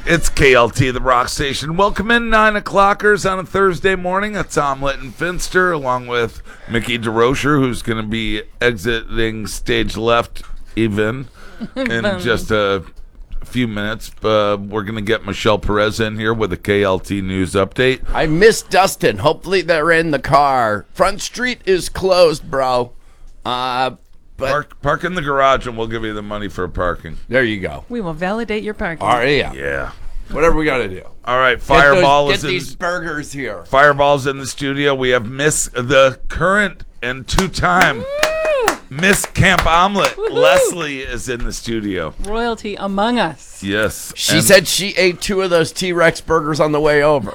It's KLT, the rock station. Welcome in 9 o'clockers on a Thursday morning. It's Omelet and Finster, along with Mickey DeRocher, who's going to be exiting stage left even in just a few minutes. We're going to get Michelle Perez in here with a KLT news update. I miss Dustin. Hopefully they're in the car. Front Street is closed, bro. But Park in the garage and we'll give you the money for parking. there you go. We will validate your parking. All right, yeah. Yeah. Whatever we got to do. All right, Fireball Get is in. these burgers here. Fireball's in the studio. We have the current and two-time Miss Camp Omelet. Woo-hoo. Leslie is in the studio. Royalty among us. Yes. She said she ate 2 of those T-Rex burgers on the way over.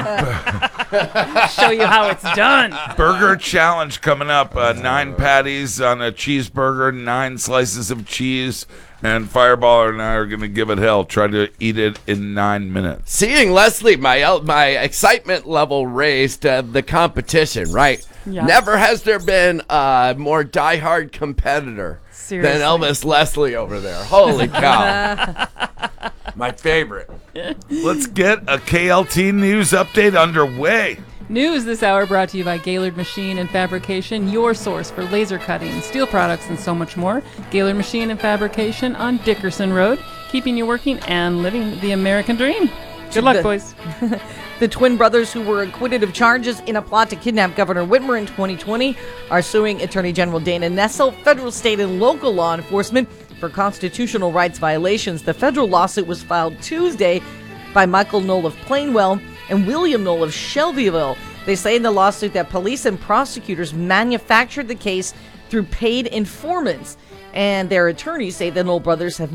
Show you how it's done. Burger challenge coming up. 9 patties on a cheeseburger, 9 slices of cheese, and Fireball and I are going to give it hell. Try to eat it in 9 minutes. Seeing Leslie, my excitement level raised the competition, right? Yes. Never has there been a more diehard competitor Seriously. than Elvis Leslie over there. Holy cow. My favorite. Let's get a KLT news update underway. News this hour brought to you by Gaylord Machine and Fabrication, your source for laser cutting, steel products, and so much more. Gaylord Machine and Fabrication on Dickerson Road, keeping you working and living the American dream. Good luck, boys. The twin brothers who were acquitted of charges in a plot to kidnap Governor Whitmer in 2020 are suing Attorney General Dana Nessel, federal, state, and local law enforcement for constitutional rights violations. The federal lawsuit was filed Tuesday by Michael Knoll of Plainwell and William Knoll of Shelbyville. They say in the lawsuit that police and prosecutors manufactured the case through paid informants, and their attorneys say the Knoll brothers have